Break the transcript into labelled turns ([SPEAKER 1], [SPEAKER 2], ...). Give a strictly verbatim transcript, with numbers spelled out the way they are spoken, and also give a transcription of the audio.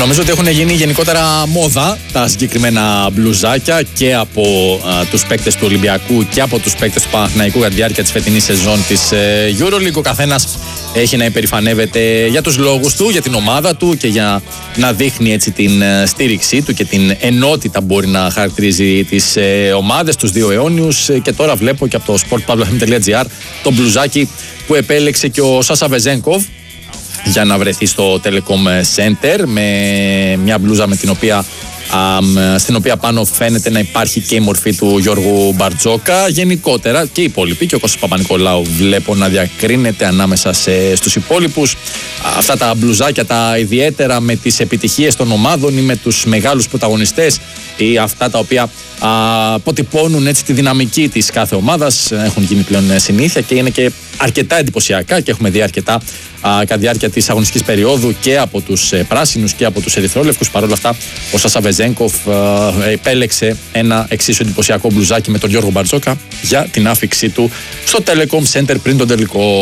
[SPEAKER 1] Νομίζω ότι έχουν γίνει γενικότερα μόδα τα συγκεκριμένα μπλουζάκια και από α, τους παίκτες του Ολυμπιακού και από τους παίκτες του Παναθηναϊκού κατά τη διάρκεια της φετινής σεζόν της ε, EuroLeague. Ο καθένας έχει να υπερηφανεύεται για τους λόγους του, για την ομάδα του και για να δείχνει έτσι την ε, στήριξή του και την ενότητα που μπορεί να χαρακτηρίζει τις ε, ομάδες, τους δύο αιώνιους. Ε, και τώρα βλέπω και από το sport pavlofm τελεία gr το μπλουζάκι που επέλεξε και ο Σάσα Βεζένκοφ για να βρεθεί στο Telecom Center, με μια μπλούζα με την οποία, α, στην οποία πάνω φαίνεται να υπάρχει και η μορφή του Γιώργου Μπαρτζόκα. Γενικότερα και οι υπόλοιποι, και ο Κώστας Παπα-Νικολάου βλέπω να διακρίνεται ανάμεσα σε, στους υπόλοιπους. Αυτά τα μπλουζάκια τα ιδιαίτερα με τις επιτυχίες των ομάδων ή με τους μεγάλους πρωταγωνιστές, ή αυτά τα οποία α, αποτυπώνουν έτσι τη δυναμική της κάθε ομάδας, έχουν γίνει πλέον συνήθεια και είναι και αρκετά εντυπωσιακά και έχουμε δει αρκετά α, κατά διάρκεια της αγωνιστικής περίοδου και από τους ε, πράσινους και από τους ερυθρόλευκους. Παρ' όλα αυτά, ο Σάσα Βεζένκοφ ε, επέλεξε ένα εξίσου εντυπωσιακό μπλουζάκι με τον Γιώργο Μπαρτζόκα για την άφιξή του στο Telecom Center πριν τον τελικό.